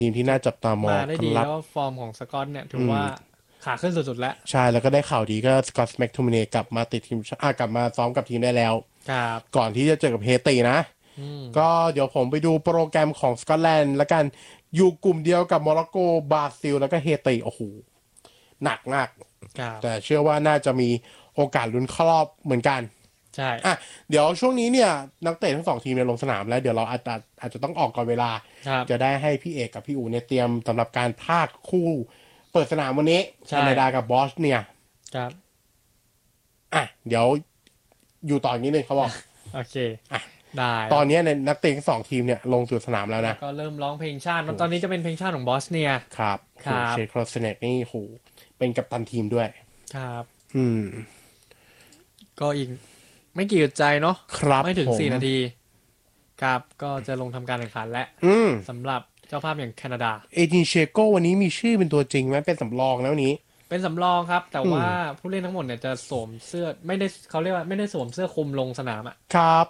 ทีมที่น่าจับตามองมาได้ดีแล้วฟอร์มของสกอตเนี่ยถือว่าขาขึ้นสุดๆแล้วใช่แล้วก็ได้ข่าวดีก็สกอตต์แม็กโทมิเนกลับมาติดทีมกลับมาซ้อมกับทีมได้แล้วครับก่อนที่จะเจอกับเฮตินะก็เดี๋ยวผมไปดูโปรแกรมของสกอตแลนด์แล้วกันอยู่กลุ่มเดียวกับโมร็อกโกบราซิลแล้วก็เฮติโอ้โหหนักมากแต่เชื่อว่าน่าจะมีโอกาสลุ้นเข้ารอบเหมือนกันใช่เดี๋ยวช่วงนี้เนี่ยนักเตะทั้งสองทีมเนี่ยลงสนามแล้วเดี๋ยวเราอาจจะต้องออกก่อนเวลาจะได้ให้พี่เอกกับพี่อูเนี่ยเตรียมสำหรับการพากคู่เปิดสนามวันนี้แคนาดากับบอสเนี่ยครับเดี๋ยวอยู่ต่อนิดนึงเขาบอกโอเคได้ตอนนี้ในนักเตะทั้งสองทีมเนี่ยลงสู่สนามแล้วนะก็เริ่มร้องเพลงชาติตอนนี้จะเป็นเพลงชาติของบอสเนียครับเชคโครสเนกนี่โหเป็นกัปตันทีมด้วยครับก็อีกไม่กี่ใจเนาะไม่ถึง4 นาทีครับก็จะลงทำการแข่งขันแล้วสำหรับเจ้าภาพอย่างแคนาดาเอจินเชโกวันนี้มีชื่อเป็นตัวจริงไหมเป็นสำรองแล้วนี้เป็นสำรองครับแต่ว่าผู้เล่นทั้งหมดเนี่ยจะสวมเสื้อไม่ได้เขาเรียกว่าไม่ได้สวมเสื้อคลุมลงสนามครับ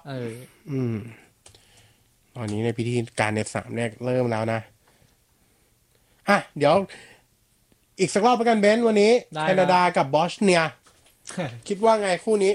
ตอนนี้ในพิธีการในสนามเนี่ยเริ่มแล้วนะเดี๋ยวอีกสักรอบไปกันเบนซ์วันนี้แคนาดากับบอสเนียคิดว่าไงคู่นี้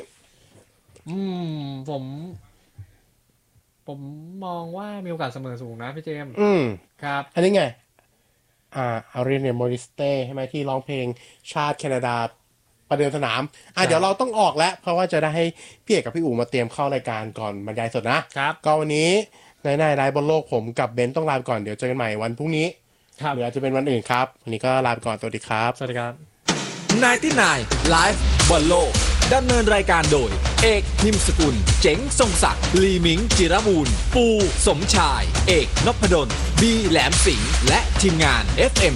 ผมมองว่ามีโอกาสเสมอสูงนะพี่เจมส์ครับอันนี้ไงอารีเนโมริสเต้ใช่ไหมที่ร้องเพลงชาติแคนาดาประเดิมสนามเดี๋ยวเราต้องออกแล้วเพราะว่าจะได้ให้พี่เอกกับพี่อู๋มาเตรียมเข้ารายการก่อนบรรยายสดนะครับก็วันนี้ในไลฟ์บนโลกผมกับเบนต้องลาไปก่อนเดี๋ยวเจอกันใหม่วันพรุ่งนี้หรืออาจจะเป็นวันอื่นครับวันนี้ก็ลาไปก่อนสวัสดีครับสวัสดีครับ 99 Live บอลโลกดำเนินรายการโดยเอกนิมสกุลเจ๋งทรงศักดิ์ลีมิงจิรบูรณ์ปูสมชายเอกนพดลบีแหลมสิงห์และทีมงาน FM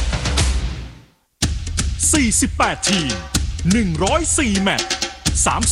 99 48 ทีม 104 แมตช์